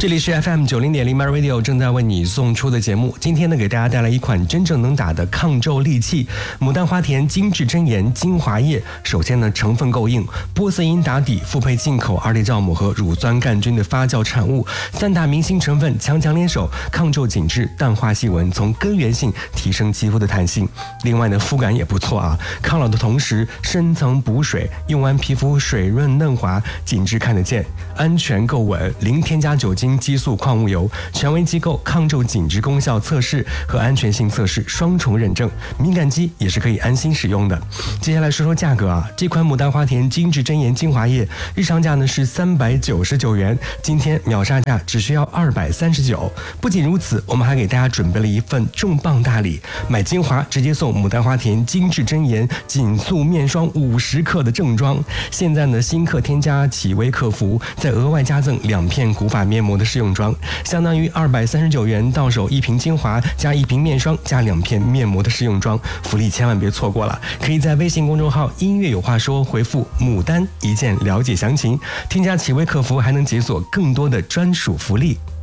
这里是 FM90.0 My Radio 正在为你送出的节目。今天呢，给大家带来一款真正能打的抗皱利器——牡丹花田精致真颜精华液。首先呢，成分够硬，玻色因打底，复配进口二裂酵母和乳酸杆菌的发酵产物，三大明星成分强联手，抗皱紧致，淡化细纹，从根源性提升肌肤的弹性。另外呢，肤感也不错啊，抗老的同时深层补水，用完皮肤水润嫩滑，紧致看得见，安全够稳，零添加酒精、激素、矿物油，权威机构抗皱紧致功效测试和安全性测试双重认证，敏感肌也是可以安心使用的。接下来说说价格啊，这款牡丹花田精致真颜精华液日常价呢是399元，今天秒杀价只需要239。不仅如此，我们还给大家准备了一份重磅大礼，买精华直接送牡丹花田精致真颜紧塑面霜50克的正装。现在呢，新客添加企微客服，再额外加赠2片古法面膜的试用装，相当于239元到手1瓶精华加1瓶面霜加2片面膜的试用装，福利千万别错过了！可以在微信公众号音乐有话说回复牡丹一键了解详情，添加企微客服还能解锁更多的专属福利。